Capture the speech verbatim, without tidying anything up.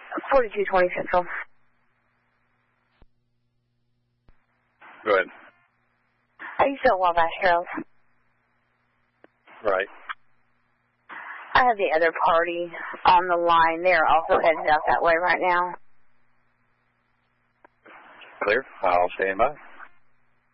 forty-two twenty Central. Go ahead. Are you still at Wabash Trails? Right. I have the other party on the line. They're also headed out that way right now. Clear. I'll stand by.